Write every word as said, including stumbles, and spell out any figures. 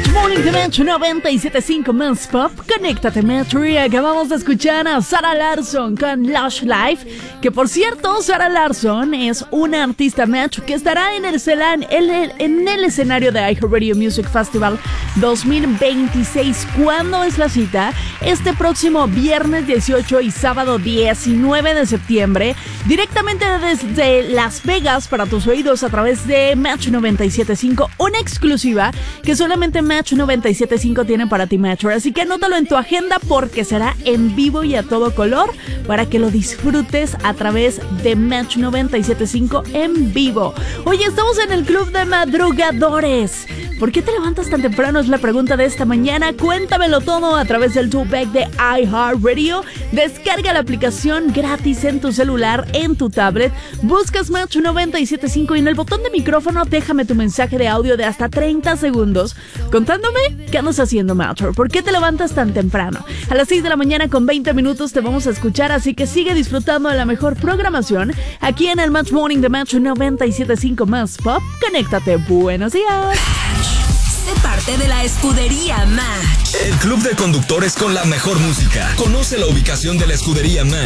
Match Morning de Match noventa y siete punto cinco Más Pop. Conéctate, Match. Y acabamos de escuchar a Zara Larsson con Lush Life. Que por cierto, Zara Larsson es una artista Match que estará en el, celan, en el, en el escenario de iHeartRadio Music Festival dos mil veintiséis. ¿Cuándo es la cita? Este próximo viernes dieciocho y sábado diecinueve de septiembre. Directamente desde Las Vegas para tus oídos a través de Match noventa y siete punto cinco. Una exclusiva que solamente Match noventa y siete punto cinco tiene para ti, Match. Así que anótalo en tu agenda porque será en vivo y a todo color para que lo disfrutes a través de Match noventa y siete punto cinco en vivo. Oye, estamos en el Club de Madrugadores. ¿Por qué te levantas tan temprano? Es la pregunta de esta mañana. Cuéntamelo todo a través del two-pack de iHeartRadio. Descarga la aplicación gratis en tu celular, en tu tablet. Buscas Match noventa y siete punto cinco y en el botón de micrófono déjame tu mensaje de audio de hasta treinta segundos contándome qué andas haciendo, Match. ¿Por qué te levantas tan temprano? A las seis de la mañana con veinte minutos te vamos a escuchar, así que sigue disfrutando de la mejor programación aquí en el Match Morning de Match noventa y siete punto cinco Más Pop. Conéctate. Buenos días. Sé parte de la escudería Match. El club de conductores con la mejor música. Conoce la ubicación de la escudería Match